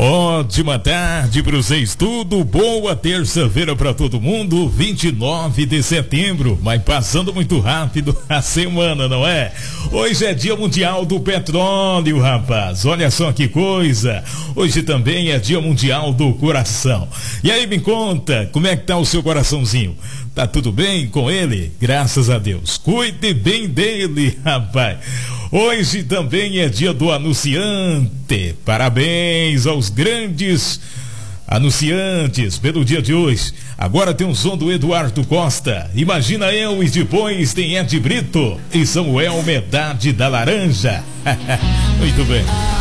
Ótima tarde para vocês, tudo boa terça-feira para todo mundo, 29 de setembro, mas passando muito rápido a semana, não é? Hoje é Dia Mundial do Petróleo, rapaz, olha só que coisa, hoje também é Dia Mundial do Coração. E aí me conta, como é que tá o seu coraçãozinho? Tá tudo bem com ele? Graças a Deus, cuide bem dele, rapaz. Hoje também é dia do anunciante. Parabéns aos grandes anunciantes pelo dia de hoje. Agora tem um som do Eduardo Costa. Imagina eu, e depois tem Ed Brito e Samuel Metade da Laranja. Muito bem.